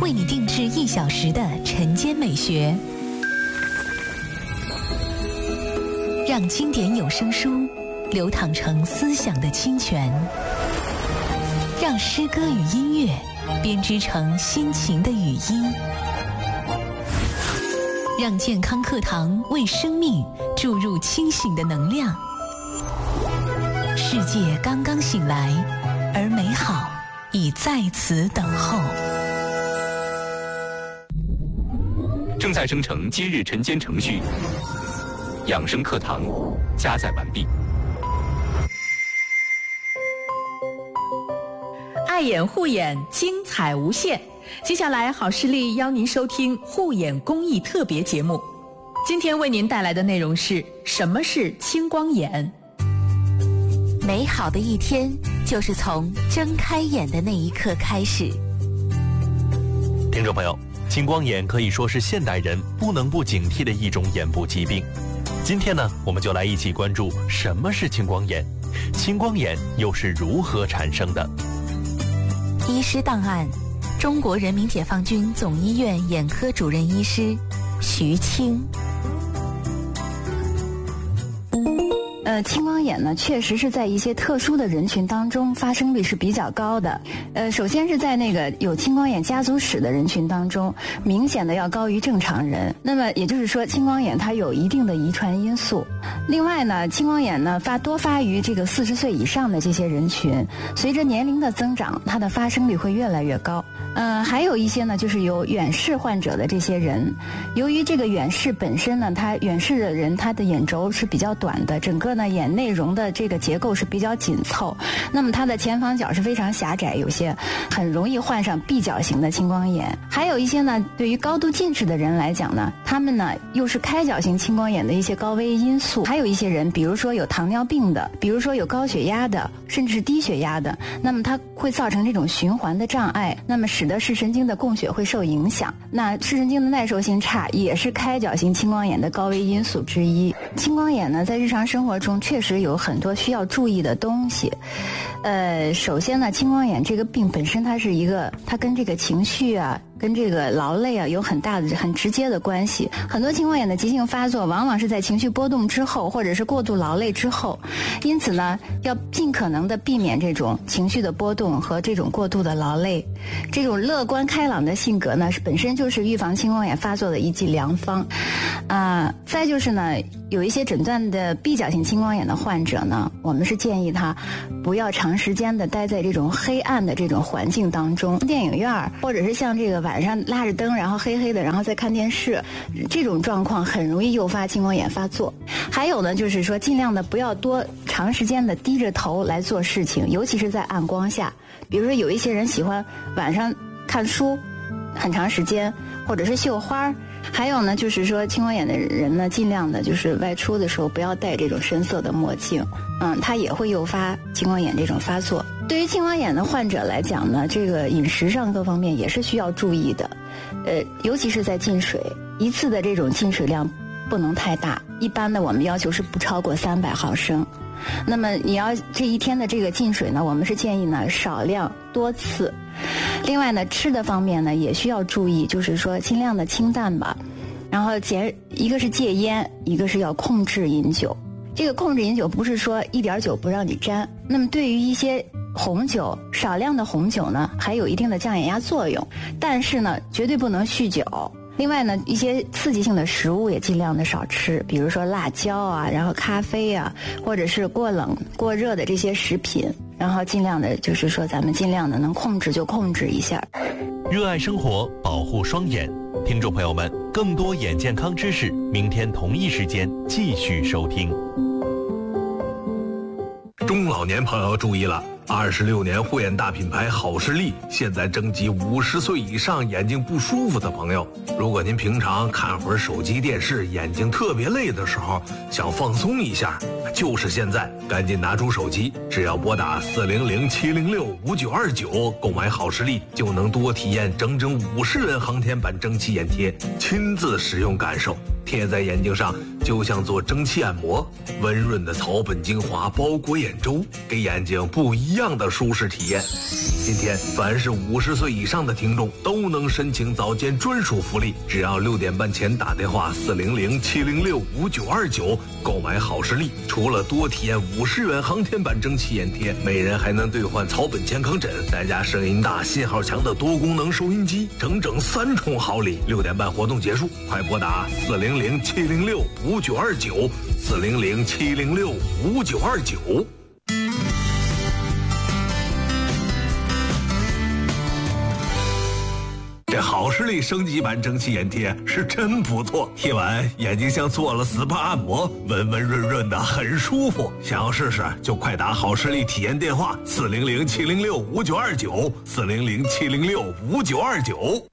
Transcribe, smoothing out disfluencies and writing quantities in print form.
为你定制1小时的晨间美学，让经典有声书流淌成思想的清泉，让诗歌与音乐编织成心情的语音，让健康课堂为生命注入清醒的能量。世界刚刚醒来，而美好已在此等候。 正在生成今日晨间程序，养生课堂加载完毕。 爱眼护眼，精彩无限。接下来好视力邀您收听护眼公益特别节目。今天为您带来的内容是什么是青光眼。 美好的一天就是从睁开眼的那一刻开始。 听众朋友，青光眼可以说是现代人不能不警惕的一种眼部疾病。今天呢，我们就来一起关注什么是青光眼，青光眼又是如何产生的。 医师档案：中国人民解放军总医院眼科主任医师徐青。 青光眼呢，确实是在一些特殊的人群当中发生率是比较高的。首先是在那个有青光眼家族史的人群当中，明显的要高于正常人。那么也就是说，青光眼它有一定的遗传因素。另外呢，青光眼呢多发于这个40岁以上的这些人群，随着年龄的增长，它的发生率会越来越高。还有一些呢，就是有远视患者的这些人，由于这个远视本身呢，远视的人他的眼轴是比较短的，整个呢眼内容的这个结构是比较紧凑，那么它的前房角是非常狭窄，有些很容易患上闭角型的青光眼。还有一些呢，对于高度近视的人来讲呢，他们呢又是开角型青光眼的一些高危因素。还有一些人，比如说有糖尿病的，比如说有高血压的，甚至是低血压的，那么它会造成这种循环的障碍，那么使得视神经的供血会受影响。那视神经的耐受性差也是开角型青光眼的高危因素之一。青光眼呢，在日常生活中确实有很多需要注意的东西。首先呢，青光眼这个病本身它跟这个情绪啊，跟这个劳累啊有很直接的关系。很多青光眼的急性发作往往是在情绪波动之后，或者是过度劳累之后，因此呢，要尽可能的避免这种情绪的波动和这种过度的劳累。这种乐观开朗的性格呢，本身就是预防青光眼发作的一剂良方。再就是呢，有一些诊断的闭角型青光眼的患者呢，我们是建议他不要长时间的待在这种黑暗的这种环境当中，电影院或者是像这个晚上拉着灯然后黑黑的然后再看电视，这种状况很容易诱发青光眼发作。还有呢，就是说尽量的不要长时间的低着头来做事情，尤其是在暗光下。比如说有一些人喜欢晚上看书很长时间，或者是绣花。还有呢，就是说青光眼的人呢，尽量的就是外出的时候不要戴这种深色的墨镜，它也会诱发青光眼这种发作。对于青光眼的患者来讲呢，这个饮食上各方面也是需要注意的，尤其是在进水，一次的这种进水量不能太大，一般的我们要求是不超过300毫升。那么你要这一天的这个进水呢，我们是建议呢少量多次。另外呢，吃的方面呢也需要注意，就是说尽量的清淡吧，然后一个是戒烟，一个是要控制饮酒。这个控制饮酒不是说一点酒不让你沾，那么对于一些红酒，少量的红酒呢还有一定的降眼压作用，但是呢绝对不能酗酒。另外呢，一些刺激性的食物也尽量的少吃，比如说辣椒啊，然后咖啡啊，或者是过冷过热的这些食品，然后尽量的就是说咱们尽量的能控制就控制一下。 热爱生活，保护双眼。听众朋友们，更多眼健康知识，明天同一时间继续收听。 中老年朋友注意了，26年护眼大品牌好视力现在征集50岁以上眼睛不舒服的朋友。如果您平常看会儿手机电视，眼睛特别累的时候，想放松一下，就是现在，赶紧拿出手机，只要拨打400-706-5929购买好视力，就能多体验整整50人航天版蒸汽眼贴，亲自使用感受，贴在眼睛上就像做蒸汽按摩，温润的草本精华包裹眼周，给眼睛不一样的舒适体验。今天凡是50岁以上的听众都能申请早间专属福利，只要6点半前打电话400-706-5929购买好视力，除了多体验50元航天版蒸汽眼贴，每人还能兑换草本健康枕，再加声音大信号强的多功能收音机，整整3重好礼。6点半活动结束，快拨打400-706-5929，400-706-5929。这好视力升级版蒸汽眼贴是真不错，贴完眼睛像做了 SPA 按摩，温温润润的，很舒服。想要试试就快打好视力体验电话400-706-5929，400-706-5929。